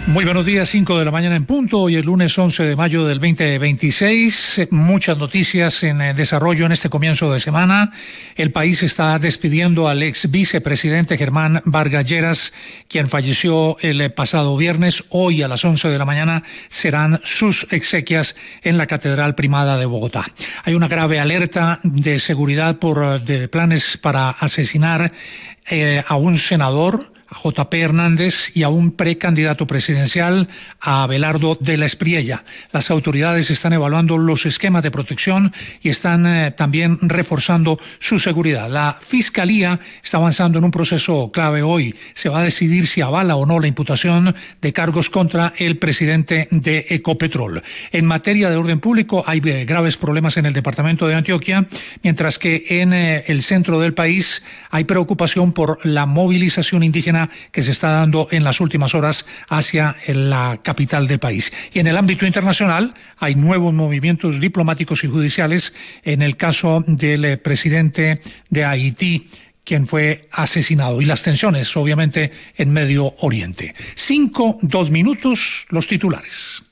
Muy buenos días, 5 de la mañana en punto. Hoy es lunes 11 de mayo del 2026. Muchas noticias en desarrollo en este comienzo de semana. El país está despidiendo al ex vicepresidente Germán Vargas Lleras, quien falleció el pasado viernes. Hoy a las 11 de la mañana serán sus exequias en la Catedral Primada de Bogotá. Hay una grave alerta de seguridad por planes para asesinar a un senador, a JP Hernández, y a un precandidato presidencial, a Abelardo de la Espriella. Las autoridades están evaluando los esquemas de protección y están también reforzando su seguridad. La Fiscalía está avanzando en un proceso clave hoy. Se va a decidir si avala o no la imputación de cargos contra el presidente de Ecopetrol. En materia de orden público hay graves problemas en el departamento de Antioquia, mientras que en el centro del país hay preocupación por la movilización indígena que se está dando en las últimas horas hacia la capital del país. Y en el ámbito internacional hay nuevos movimientos diplomáticos y judiciales en el caso del presidente de Haití, quien fue asesinado, y las tensiones, obviamente, en Medio Oriente. 2 minutos, los titulares.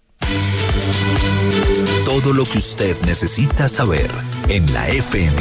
Todo lo que usted necesita saber en la FM.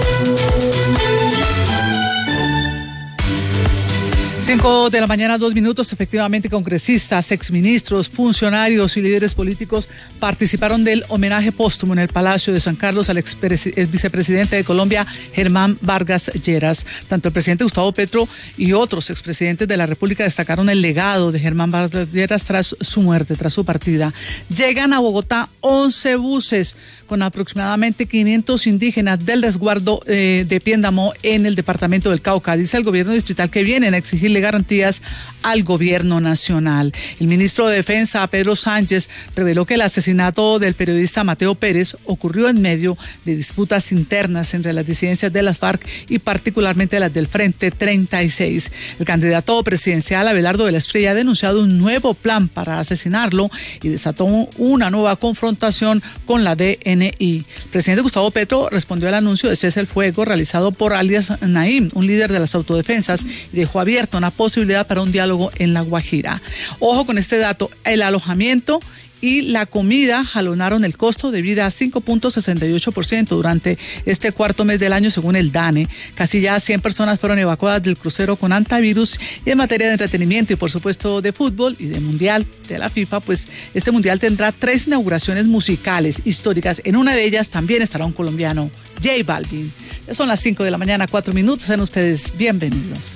5 de la mañana, 2 minutos. Efectivamente, congresistas, exministros, funcionarios y líderes políticos participaron del homenaje póstumo en el Palacio de San Carlos al ex vicepresidente de Colombia, Germán Vargas Lleras. Tanto el presidente Gustavo Petro y otros expresidentes de la República destacaron el legado de Germán Vargas Lleras tras su muerte, tras su partida. Llegan a Bogotá 11 buses con aproximadamente 500 indígenas del resguardo de Piendamó en el departamento del Cauca. Dice el gobierno distrital que vienen a exigirle garantías al gobierno nacional. El ministro de Defensa, Pedro Sánchez, reveló que el asesinato del periodista Mateo Pérez ocurrió en medio de disputas internas entre las disidencias de las FARC y particularmente las del Frente 36. El candidato presidencial Abelardo de la Espriella ha denunciado un nuevo plan para asesinarlo y desató una nueva confrontación con la DNI. El presidente Gustavo Petro respondió al anuncio de cese el fuego realizado por alias Naim, un líder de las autodefensas, y dejó abierta una posibilidad para un diálogo en La Guajira. Ojo con este dato: el alojamiento y la comida jalonaron el costo de vida a 5.68% durante este cuarto mes del año, según el DANE. Casi ya 100 personas fueron evacuadas del crucero con antivirus. Y en materia de entretenimiento y por supuesto de fútbol y de mundial de la FIFA, pues este mundial tendrá 3 inauguraciones musicales históricas. En una de ellas también estará un colombiano, J Balvin. Ya son las 5 de la mañana, 4 minutos. Sean ustedes bienvenidos.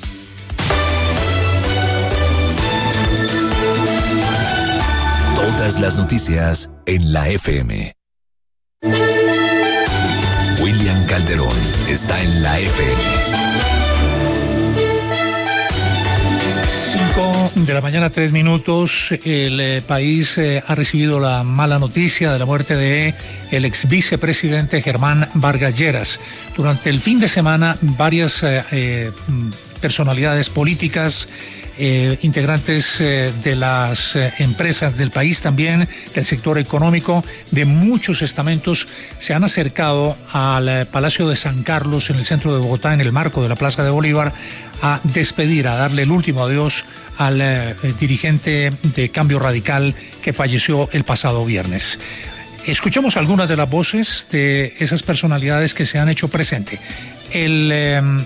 Todas las noticias en la FM. William Calderón está en la FM. 5 de la mañana, 3 minutos. El país ha recibido la mala noticia de la muerte de el ex vicepresidente Germán Vargas Lleras. Durante el fin de semana, varias personalidades políticas, integrantes de las empresas del país, también del sector económico, de muchos estamentos, se han acercado al Palacio de San Carlos en el centro de Bogotá, en el marco de la Plaza de Bolívar, a despedir, a darle el último adiós al dirigente de Cambio Radical que falleció el pasado viernes. Escuchamos algunas de las voces de esas personalidades que se han hecho presente. El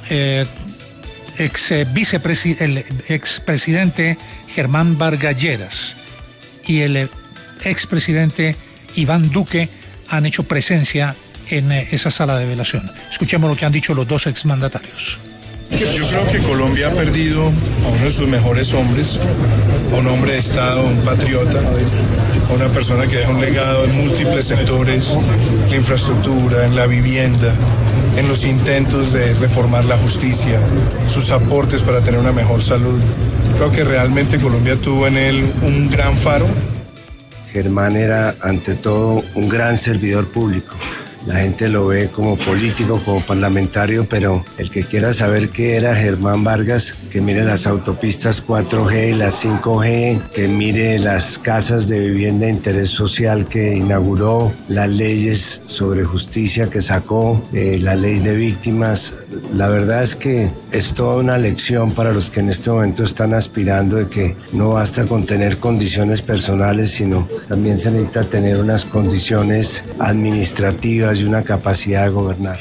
expresidente Germán Vargas Lleras y el expresidente Iván Duque han hecho presencia en esa sala de velación. Escuchemos lo que han dicho los dos exmandatarios. Yo creo que Colombia ha perdido a uno de sus mejores hombres, a un hombre de Estado, un patriota, a una persona que deja un legado en múltiples sectores, en la infraestructura, en la vivienda, en los intentos de reformar la justicia, sus aportes para tener una mejor salud. Creo que realmente Colombia tuvo en él un gran faro. Germán era ante todo un gran servidor público La gente lo ve como político, como parlamentario, pero el que quiera saber qué era Germán Vargas, que mire las autopistas 4G y las 5G, que mire las casas de vivienda de interés social que inauguró, las leyes sobre justicia que sacó, la ley de víctimas. La verdad es que es toda una lección para los que en este momento están aspirando de que no basta con tener condiciones personales, sino también se necesita tener unas condiciones administrativas y una capacidad de gobernar.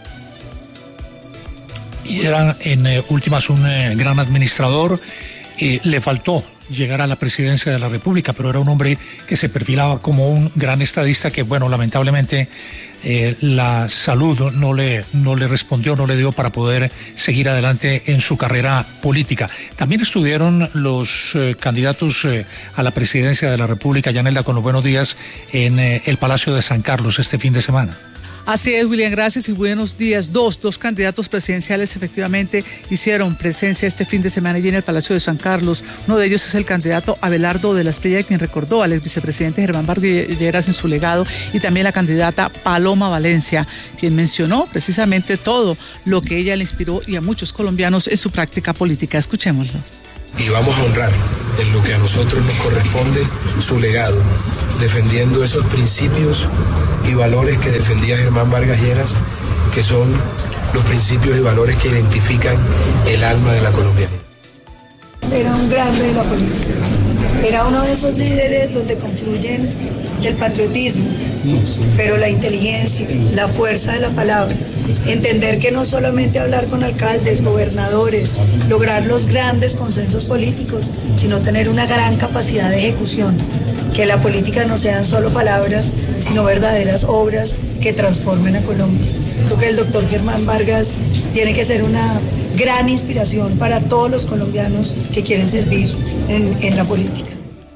Y era en últimas un gran administrador. Le faltó llegar a la presidencia de la República, pero era un hombre que se perfilaba como un gran estadista que, bueno, lamentablemente la salud no le respondió, no le dio para poder seguir adelante en su carrera política. También estuvieron los candidatos a la presidencia de la República, Yanelda, con los buenos días, en el Palacio de San Carlos este fin de semana. Así es, William, gracias y buenos días. Dos candidatos presidenciales efectivamente hicieron presencia este fin de semana allí en el Palacio de San Carlos. Uno de ellos es el candidato Abelardo de la Espriella, quien recordó al ex vicepresidente Germán Vargas Lleras en su legado, y también la candidata Paloma Valencia, quien mencionó precisamente todo lo que ella le inspiró y a muchos colombianos en su práctica política. Escuchémoslo. Y vamos a honrar en lo que a nosotros nos corresponde su legado, defendiendo esos principios y valores que defendía Germán Vargas Lleras, que son los principios y valores que identifican el alma de la colombianidad. Era un grande de la política, era uno de esos líderes donde confluyen el patriotismo, pero la inteligencia, la fuerza de la palabra, entender que no solamente hablar con alcaldes, gobernadores, lograr los grandes consensos políticos, sino tener una gran capacidad de ejecución, que la política no sean solo palabras, sino verdaderas obras que transformen a Colombia. Creo que el doctor Germán Vargas tiene que ser una gran inspiración para todos los colombianos que quieren servir en la política.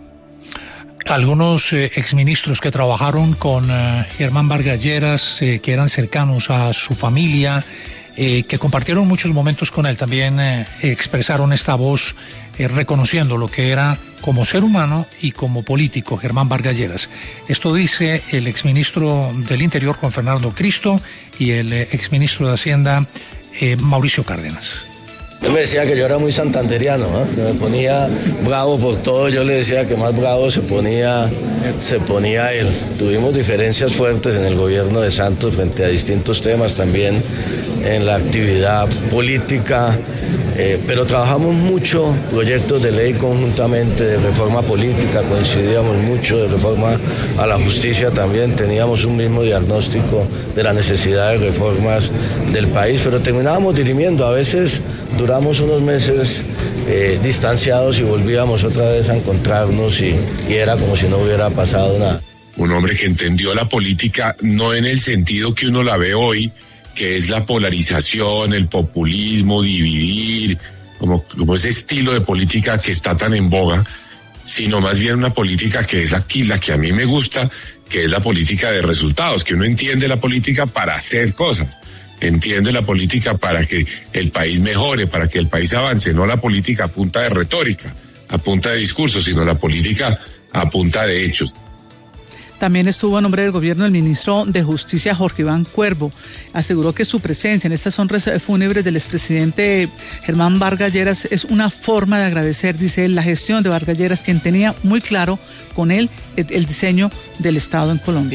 Algunos exministros que trabajaron con Germán Vargas Lleras, que eran cercanos a su familia, que compartieron muchos momentos con él, también expresaron esta voz reconociendo lo que era como ser humano y como político Germán Vargas Lleras. Esto dice el exministro del Interior Juan Fernando Cristo y el exministro de Hacienda Mauricio Cárdenas. Él me decía que yo era muy santanderiano, ¿no? Que me ponía bravo por todo. Yo le decía que más bravo se ponía él. Tuvimos diferencias fuertes en el gobierno de Santos frente a distintos temas, también en la actividad política, pero trabajamos mucho proyectos de ley conjuntamente, de reforma política, coincidíamos mucho, de reforma a la justicia también, teníamos un mismo diagnóstico de la necesidad de reformas del país, pero terminábamos dirimiendo. A veces duramos unos meses distanciados y volvíamos otra vez a encontrarnos y era como si no hubiera pasado nada. Un hombre que entendió la política no en el sentido que uno la ve hoy, que es la polarización, el populismo, dividir, como ese estilo de política que está tan en boga, sino más bien una política que es aquí la que a mí me gusta, que es la política de resultados, que uno entiende la política para hacer cosas. Entiende la política para que el país mejore, para que el país avance, no la política a punta de retórica, a punta de discursos, sino la política a punta de hechos. También estuvo a nombre del gobierno el ministro de Justicia, Jorge Iván Cuervo. Aseguró que su presencia en estas honras fúnebres del expresidente Germán Vargas Lleras es una forma de agradecer, dice él, la gestión de Vargas Lleras, quien tenía muy claro con él el diseño del Estado en Colombia.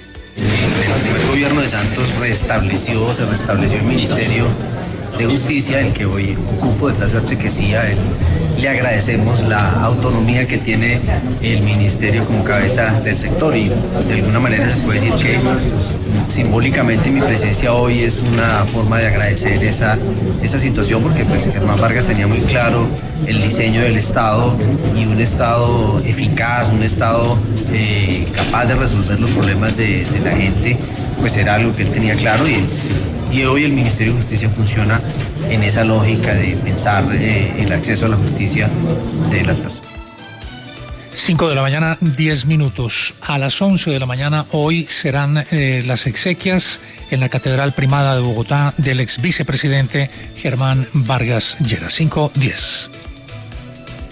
El gobierno de Santos se restableció el Ministerio de Justicia, el que hoy ocupo, de tal suerte que sí, a él le agradecemos la autonomía que tiene el ministerio como cabeza del sector, y de alguna manera se puede decir que simbólicamente mi presencia hoy es una forma de agradecer esa situación, porque pues Germán Vargas tenía muy claro el diseño del Estado, y un Estado eficaz, un Estado capaz de resolver los problemas de la gente, pues era algo que él tenía claro, y hoy el Ministerio de Justicia funciona en esa lógica de pensar el acceso a la justicia de las personas. 5 de la mañana, 10 minutos. A las 11 de la mañana hoy serán las exequias en la Catedral Primada de Bogotá del ex vicepresidente Germán Vargas Lleras. 5:10.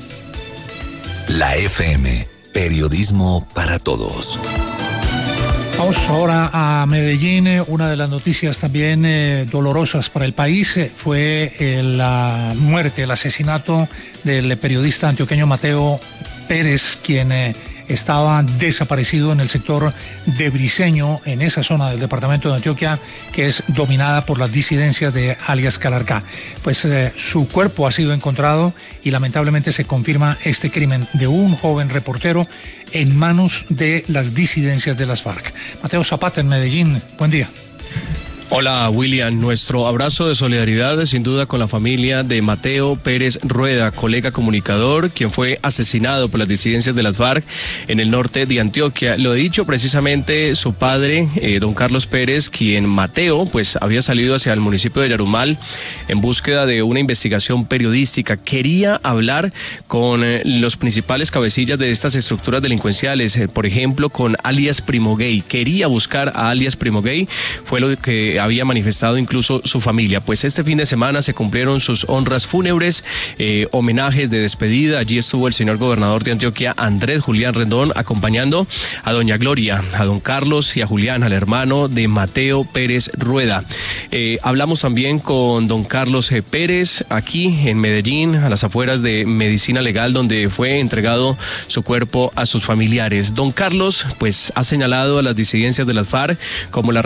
La FM, periodismo para todos. Vamos ahora a Medellín. Una de las noticias también dolorosas para el país fue la muerte, el asesinato del periodista antioqueño Mateo Pérez, quien estaba desaparecido en el sector de Briceño, en esa zona del departamento de Antioquia que es dominada por las disidencias de alias Calarcá. Pues su cuerpo ha sido encontrado y lamentablemente se confirma este crimen de un joven reportero en manos de las disidencias de las FARC. Mateo Zapata en Medellín, buen día. Hola William, nuestro abrazo de solidaridad sin duda con la familia de Mateo Pérez Rueda, colega comunicador, quien fue asesinado por las disidencias de las FARC en el norte de Antioquia. Lo ha dicho precisamente su padre, don Carlos Pérez, quien Mateo pues había salido hacia el municipio de Yarumal en búsqueda de una investigación periodística. Quería hablar con los principales cabecillas de estas estructuras delincuenciales, por ejemplo con alias Primo Gay. Quería buscar a alias Primo Gay, fue lo que había manifestado incluso su familia. Pues este fin de semana se cumplieron sus honras fúnebres, homenajes de despedida. Allí estuvo el señor gobernador de Antioquia, Andrés Julián Rendón, acompañando a doña Gloria, a don Carlos y a Julián, al hermano de Mateo Pérez Rueda. Hablamos también con don Carlos Pérez, aquí en Medellín, a las afueras de Medicina Legal, donde fue entregado su cuerpo a sus familiares. Don Carlos, pues, ha señalado a las disidencias de las FARC como la